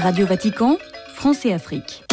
Radio Vatican, France et Afrique.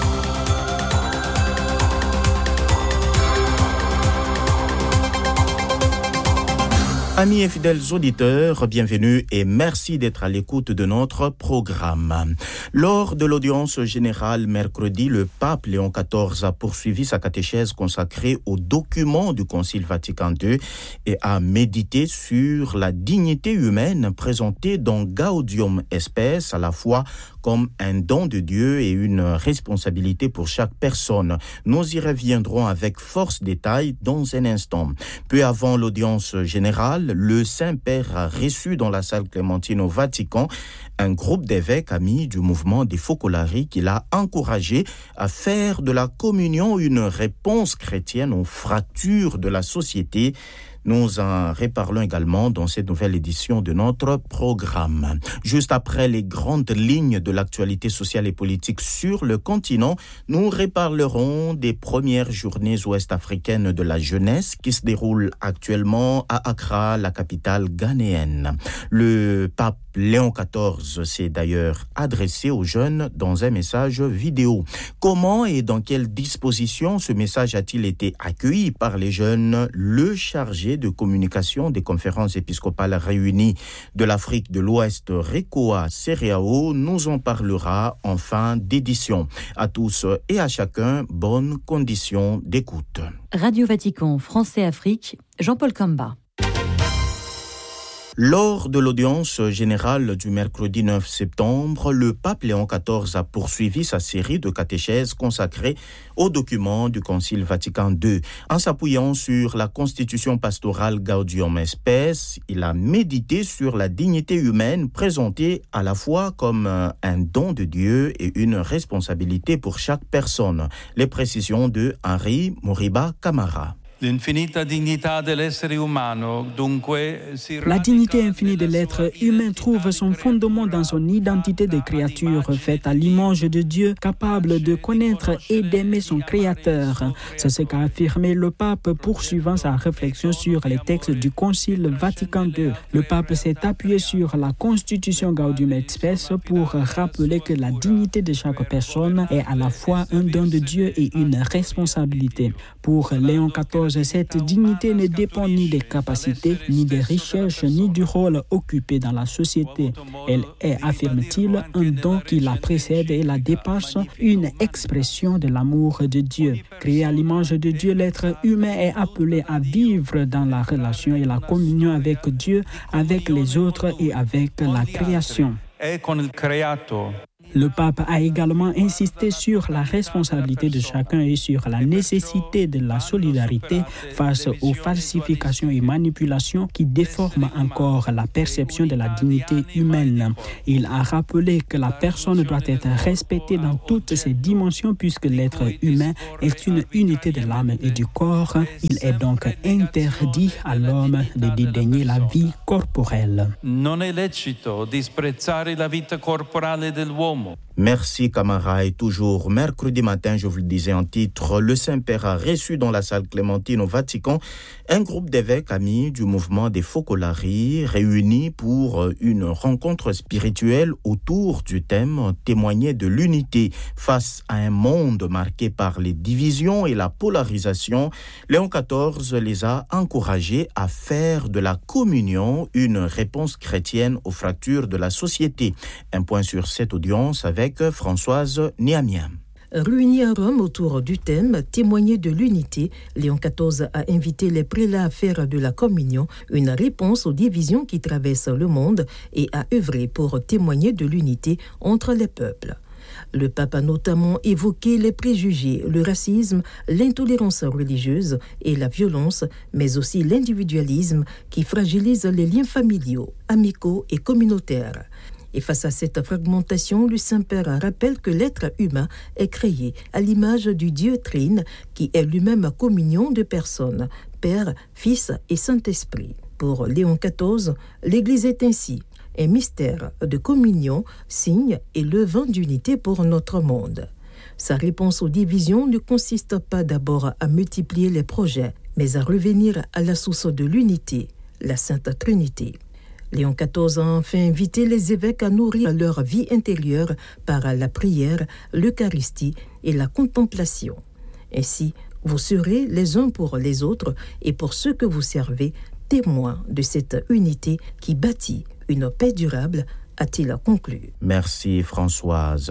Amis et fidèles auditeurs, bienvenue et merci d'être à l'écoute de notre programme. Lors de l'audience générale mercredi, le pape Léon XIV a poursuivi sa catéchèse consacrée aux documents du Concile Vatican II et a médité sur la dignité humaine présentée dans Gaudium Spes, à la fois comme un don de Dieu et une responsabilité pour chaque personne. Nous y reviendrons avec force détail dans un instant. Peu avant l'audience générale, le Saint-Père a reçu dans la salle Clémentine au Vatican un groupe d'évêques amis du mouvement des Focolari qui l'a encouragé à faire de la communion une réponse chrétienne aux fractures de la société. Nous en reparlons également dans cette nouvelle édition de notre programme. Juste après les grandes lignes de l'actualité sociale et politique sur le continent, nous reparlerons des premières journées ouest-africaines de la jeunesse qui se déroulent actuellement à Accra, la capitale ghanéenne. Le pape Léon XIV s'est d'ailleurs adressé aux jeunes dans un message vidéo. Comment et dans quelles dispositions ce message a-t-il été accueilli par les jeunes? Le chargé de communication des conférences épiscopales réunies de l'Afrique de l'Ouest, Rekoa Sereao, nous en parlera en fin d'édition. À tous et à chacun, bonnes conditions d'écoute. Radio Vatican, France et Afrique, Jean-Paul Kamba. Lors de l'audience générale du mercredi 9 septembre, le pape Léon XIV a poursuivi sa série de catéchèses consacrées aux documents du Concile Vatican II. En s'appuyant sur la constitution pastorale Gaudium Spes, il a médité sur la dignité humaine présentée à la fois comme un don de Dieu et une responsabilité pour chaque personne. Les précisions de Henri Moriba Camara. La dignité infinie de l'être humain trouve son fondement dans son identité de créature faite à l'image de Dieu, capable de connaître et d'aimer son Créateur. C'est ce qu'a affirmé le pape poursuivant sa réflexion sur les textes du Concile Vatican II. Le pape s'est appuyé sur la constitution Gaudium et Spes pour rappeler que la dignité de chaque personne est à la fois un don de Dieu et une responsabilité. Pour Léon XIV, cette dignité ne dépend ni des capacités, ni des richesses, ni du rôle occupé dans la société. Elle est, affirme-t-il, un don qui la précède et la dépasse, une expression de l'amour de Dieu. Créé à l'image de Dieu, l'être humain est appelé à vivre dans la relation et la communion avec Dieu, avec les autres et avec la création. Le pape a également insisté sur la responsabilité de chacun et sur la nécessité de la solidarité face aux falsifications et manipulations qui déforment encore la perception de la dignité humaine. Il a rappelé que la personne doit être respectée dans toutes ses dimensions puisque l'être humain est une unité de l'âme et du corps. Il est donc interdit à l'homme de dédaigner la vie corporelle. Non è lecito disprezzare la vita corporale dell'uomo. Merci Camara. Et toujours mercredi matin, je vous le disais en titre, le Saint-Père a reçu dans la salle Clémentine au Vatican un groupe d'évêques amis du mouvement des Focolari réunis pour une rencontre spirituelle autour du thème « Témoigner de l'unité face à un monde marqué par les divisions et la polarisation ». Léon XIV les a encouragés à faire de la communion une réponse chrétienne aux fractures de la société. Un point sur cette audience avec Françoise Niamien. Réunis à Rome autour du thème « Témoigner de l'unité », Léon XIV a invité les prélats à faire de la communion une réponse aux divisions qui traversent le monde et à œuvrer pour témoigner de l'unité entre les peuples. Le pape a notamment évoqué les préjugés, le racisme, l'intolérance religieuse et la violence, mais aussi l'individualisme qui fragilise les liens familiaux, amicaux et communautaires. Et face à cette fragmentation, le Saint-Père rappelle que l'être humain est créé à l'image du Dieu Trine, qui est lui-même communion de personnes, Père, Fils et Saint-Esprit. Pour Léon XIV, l'Église est ainsi un mystère de communion, signe et levain d'unité pour notre monde. Sa réponse aux divisions ne consiste pas d'abord à multiplier les projets, mais à revenir à la source de l'unité, la Sainte Trinité. Léon XIV a enfin invité les évêques à nourrir leur vie intérieure par la prière, l'Eucharistie et la contemplation. Ainsi, vous serez les uns pour les autres et pour ceux que vous servez, témoins de cette unité qui bâtit une paix durable, a-t-il conclu. Merci Françoise.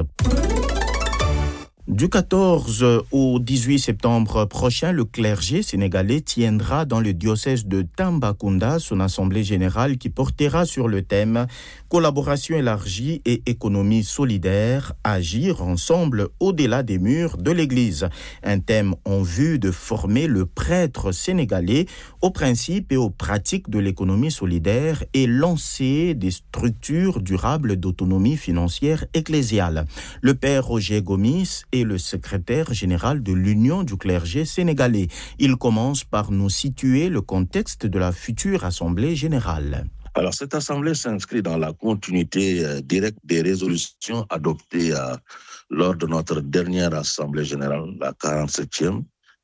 Du 14 au 18 septembre prochain, le clergé sénégalais tiendra dans le diocèse de Tambacounda son assemblée générale qui portera sur le thème « Collaboration élargie et économie solidaire, agir ensemble au-delà des murs de l'Église ». Un thème en vue de former le prêtre sénégalais aux principes et aux pratiques de l'économie solidaire et lancer des structures durables d'autonomie financière ecclésiale. Le père Roger Gomis est le secrétaire général de l'Union du clergé sénégalais. Il commence par nous situer le contexte de la future Assemblée générale. Alors, cette Assemblée s'inscrit dans la continuité directe des résolutions adoptées lors de notre dernière Assemblée générale, la 47e,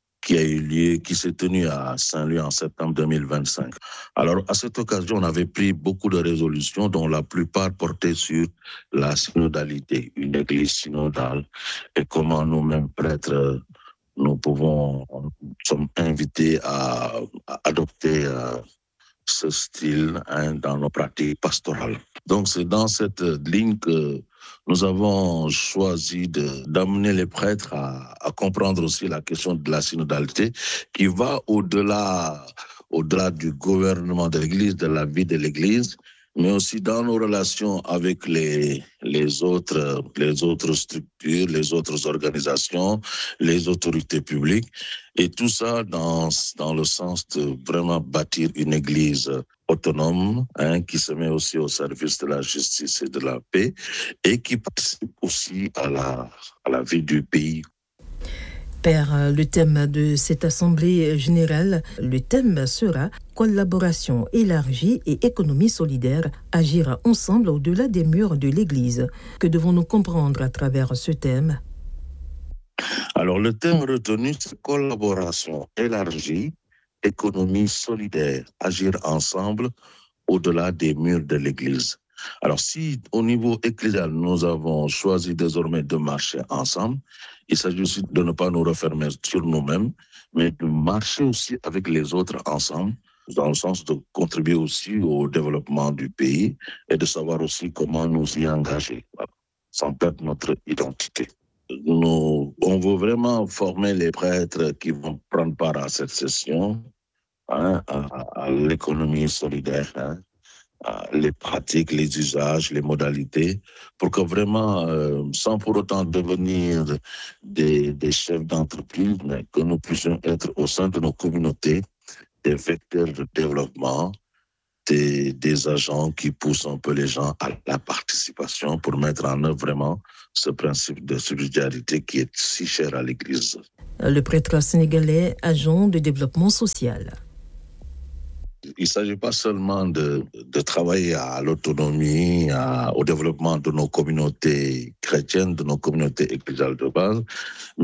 qui s'est tenue à Saint-Louis en septembre 2025. Alors, à cette occasion, on avait pris beaucoup de résolutions, dont la plupart portaient sur la synodalité, une église synodale, et comment nous-mêmes, prêtres, nous sommes invités à adopter ce style dans nos pratiques pastorales. Donc, c'est dans cette ligne que nous avons choisi d'amener les prêtres à comprendre aussi la question de la synodalité qui va au-delà du gouvernement de l'Église, de la vie de l'Église, mais aussi dans nos relations avec les autres structures, les autres organisations, les autorités publiques, et tout ça dans le sens de vraiment bâtir une Église autonome, qui se met aussi au service de la justice et de la paix, et qui participe aussi à la vie du pays. Père, le thème de cette Assemblée générale, le thème sera « Collaboration élargie et économie solidaire, agir ensemble au-delà des murs de l'Église ». Que devons-nous comprendre à travers ce thème ? Alors, le thème retenu, c'est « Collaboration élargie, économie solidaire, agir ensemble au-delà des murs de l'Église ». Alors, si au niveau ecclésial, nous avons choisi désormais de marcher ensemble, il s'agit aussi de ne pas nous refermer sur nous-mêmes, mais de marcher aussi avec les autres ensemble, dans le sens de contribuer aussi au développement du pays et de savoir aussi comment nous y engager, sans perdre notre identité. On veut vraiment former les prêtres qui vont prendre part à cette session, à l'économie solidaire, les pratiques, les usages, les modalités, pour que vraiment, sans pour autant devenir des chefs d'entreprise, mais que nous puissions être au sein de nos communautés des vecteurs de développement, des agents qui poussent un peu les gens à la participation pour mettre en œuvre vraiment ce principe de subsidiarité qui est si cher à l'Église. Le prêtre sénégalais, agent de développement social. Il ne s'agit pas seulement de travailler à l'autonomie, au développement de nos communautés chrétiennes, de nos communautés ecclésiales de base,